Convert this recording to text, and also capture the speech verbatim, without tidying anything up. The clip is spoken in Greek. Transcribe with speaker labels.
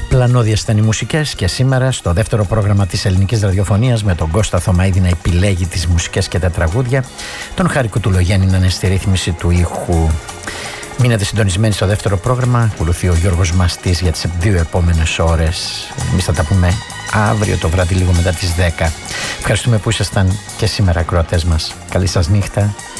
Speaker 1: Πλανόδιες ήταν οι μουσικές και σήμερα στο δεύτερο πρόγραμμα της ελληνικής ραδιοφωνίας με τον Κώστα Θωμαίδη να επιλέγει τις μουσικές και τα τραγούδια, τον Χάρη Κουτουλογέννη να είναι στη ρύθμιση του ήχου. Μείνετε συντονισμένοι στο δεύτερο πρόγραμμα. Ακολουθεί ο Γιώργος Μαστής για τις δύο επόμενες ώρες. Εμείς θα τα πούμε αύριο το βράδυ λίγο μετά τις δέκα. Ευχαριστούμε που ήσασταν και σήμερα ακροατές μας. Καλή σας νύχτα.